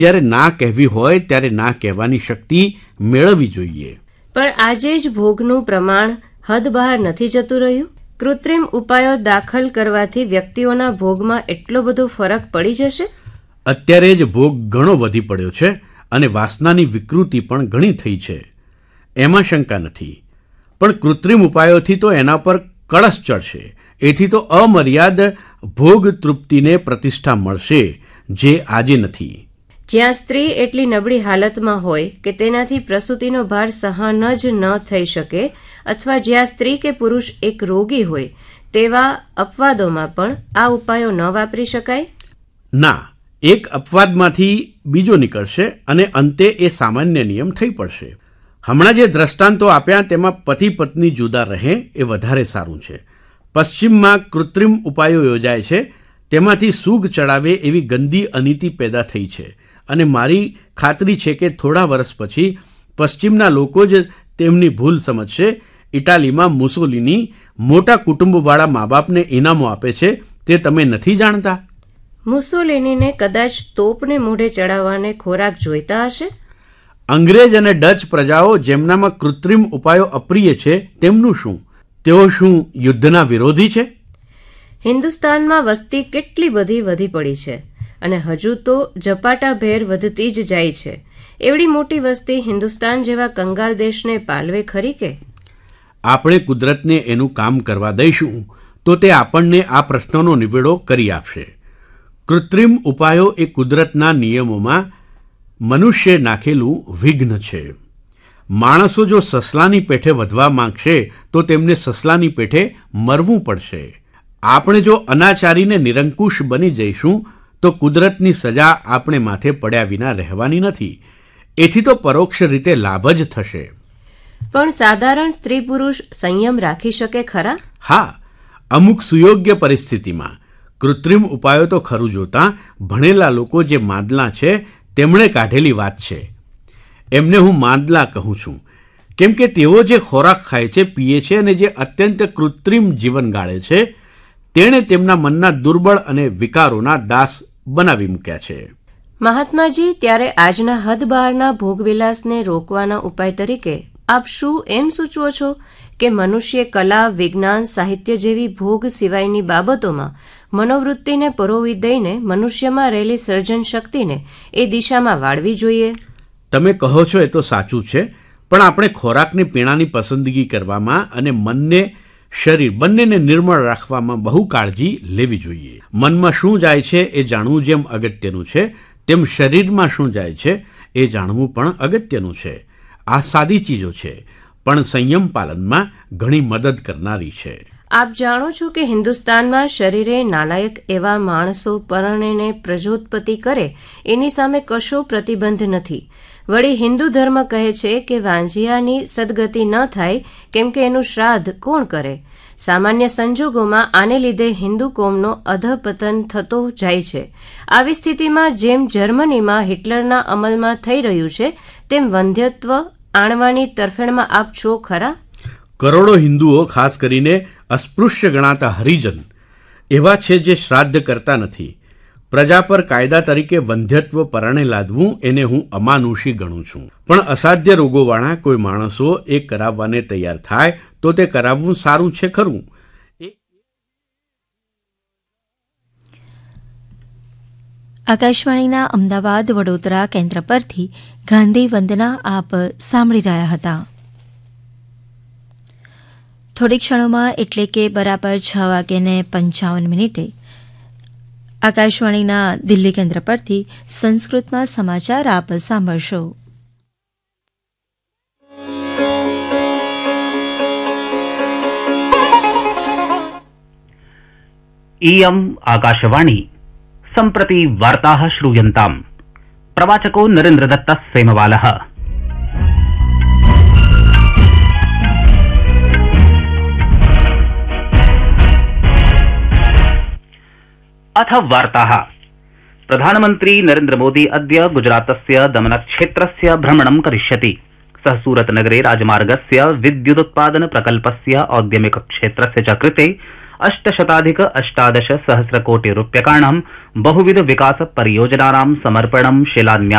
જ્યારે ના કહેવી હોય ત્યારે ના કહેવાની શક્તિ મેળવવી જોઈએ. પણ આજે જ ભોગનું પ્રમાણ હદ બહાર નથી જતું રહ્યું. કૃત્રિમ ઉપાયો દાખલ કરવાથી વ્યક્તિઓના ભોગમાં એટલો બધો ફરક પડી જશે? અત્યારે જ ભોગ ઘણો વધી પડ્યો છે અને વાસનાની વિકૃતિ પણ ઘણી થઈ છે, એમાં શંકા નથી. પણ કૃત્રિમ ઉપાયોથી તો એના પર કળશ ચડશે. એથી તો અમર્યાદ ભોગ તૃપ્તિને પ્રતિષ્ઠા મળશે, જે આજે નથી. જ્યાં સ્ત્રી એટલી નબળી હાલતમાં હોય કે તેનાથી પ્રસૂતિનો ભાર સહન જ ન થઈ શકે, અથવા જ્યાં સ્ત્રી કે પુરુષ એક રોગી હોય, તેવા અપવાદોમાં પણ આ ઉપાયો ન વાપરી શકાય? ના, એક અપવાદમાંથી બીજો નીકળશે અને અંતે એ સામાન્ય નિયમ થઈ પડશે. હમણાં જે દ્રષ્ટાંતો આપ્યા તેમાં પતિ પત્ની જુદા રહે એ વધારે સારું છે. પશ્ચિમમાં કૃત્રિમ ઉપાયો યોજાય છે, તેમાંથી સૂગ ચડાવે એવી ગંદી અનીતિ પેદા થઈ છે અને મારી ખાતરી છે કે થોડા વર્ષ પછી પશ્ચિમના લોકો જ તેમની ભૂલ સમજશે. ઇટાલીમાં મુસોલિની મોટા કુટુંબવાળા મા બાપને ઇનામો આપે છે, તે તમે નથી જાણતા? મુસોલિનીને કદાચ તોપને મોઢે ચડાવવાને ખોરાક જોઈતા હશે. અંગ્રેજ અને ડચ પ્રજાઓ જેમનામાં કૃત્રિમ ઉપાયો અપ્રિય છે, તેમનું શું? તેઓ શું યુદ્ધના વિરોધી છે? હિન્દુસ્તાનમાં વસ્તી કેટલી બધી વધી પડી છે અને હજુ તો ઝપાટાભેર વધતી જ જાય છે. એવડી મોટી વસ્તી હિન્દુસ્તાન જેવા કંગાલ દેશને પાલવે ખરી કે? આપણે કુદરતને એનું કામ કરવા દઈશું તો તે આપણને આ પ્રશ્નનો નિવેડો કરી આપશે. કૃત્રિમ ઉપાયો એ કુદરતના નિયમોમાં મનુષ્ય નાખેલું વિઘ્ન છે. માણસો જો સસલાની પેઠે વધવા માંગશે તો તેમને સસલાની પેઠે મરવું પડશે. આપણે જો અનાચારીને નિરંકુશ બની જઈશું તો કુદરતની સજા આપણે માથે પડ્યા વિના રહેવાની નથી. એથી તો પરોક્ષ રીતે લાભ જ થશે. પણ સાધારણ સ્ત્રી પુરુષ સંયમ રાખી શકે ખરા? હા, અમુક સુયોગ્ય પરિસ્થિતિમાં. કૃત્રિમ ઉપાયો તો ખરું જોતા ભણેલા લોકો જે માંદલા છે તેમણે કાઢેલી વાત છે. એમને હું માંદલા કહું છું, કેમ કે તેઓ જે ખોરાક ખાય છે, પીએ છે અને જે અત્યંત કૃત્રિમ જીવન ગાળે છે, તેણે તેમના મનના દુર્બળ અને વિકારોના દાસ બનાવી મૂક્યા છે. મહાત્માજી, ત્યારે આજના હદ બહારના ભોગવિલાસને રોકવાના ઉપાય તરીકે આપ શું એમ સૂચવો છો કે મનુષ્ય કલા, વિજ્ઞાન, સાહિત્ય જેવી ભોગ સિવાયની બાબતોમાં મનોવૃત્તિને પરોવી દઈને મનુષ્યમાં રહેલી સર્જન શક્તિને એ દિશામાં વાળવી જોઈએ? તમે કહો છો એ તો સાચું છે, પણ આપણે ખોરાકની પીણાની પસંદગી કરવામાં અને મનને શરીર બંનેને નિર્મળ રાખવામાં બહુ કાળજી લેવી જોઈએ. મનમાં શું જાય છે એ જાણવું જેમ અગત્યનું છે, તેમ શરીરમાં શું જાય છે એ જાણવું પણ અગત્યનું છે. આ સાદી ચીજો છે, પણ સંયમ પાલનમાં ઘણી મદદ કરનારી છે. આપ જાણો છો કે હિન્દુસ્તાનમાં શરીરે નાલાયક એવા માણસો પરણેને પ્રજોત્પત્તિ કરે એની સામે કશો પ્રતિબંધ નથી. વળી હિન્દુ ધર્મ કહે છે કે વાંજિયાની સદગતિ ન થાય કેમ કે એનું શ્રાદ્ધ કોણ કરે? સામાન્ય સંજોગોમાં આને લીધે હિન્દુ કોમનો અધપતન થતો જાય છે. આવી સ્થિતિમાં જેમ જર્મનીમાં હિટલરના અમલમાં થઈ રહ્યું છે, તેમ વંધ્યત્વ આણવાની તરફેણમાં આપ છો ખરા? કરોડો હિન્દુઓ, ખાસ કરીને અસ્પૃશ્ય ગણાતા હરિજન, એવા છે જે શ્રાદ્ધ કરતા નથી. પ્રજા પર કાયદા તરીકે વંધ્યત્વ પરણે લાદવું એને હું અમાનુષી ગણું છું. પણ અસાધ્ય રોગોવાળા કોઈ માણસો એ કરાવવાને તૈયાર થાય તો તે કરાવવું સારું છે ખરું. આકાશવાણીના અમદાવાદ વડોદરા કેન્દ્ર પરથી ગાંધી વંદના આપ સાંભળી રહ્યા હતા. થોડી ક્ષણોમાં એટલે કે બરાબર 6:55 આકાશવાણીના દિલ્હી કેન્દ્ર પરથી સંસ્કૃતમાં સમાચાર આપ સાંભળશો. इयम् आकाशवाणी सम्प्रति वार्ताः श्रूयन्ताम्. प्रवाचको नरेन्द्रदत्तः सेमवालः. अथ वार्ताः. प्रधानमन्त्री नरेन्द्र मोदी अद्य गुजरातस्य दमनक्षेत्रस्य भ्रमणं करिष्यति. सः सूरतनगरे राजमार्गस्य विद्युदुत्पादन प्रकल्पस्य औद्यमिकक्षेत्रस्य च कृते 800,000 सहस्रकोटिरूप्यकाणां बहुविध विकास परियोजनानां समर्पणं शिलान्यासः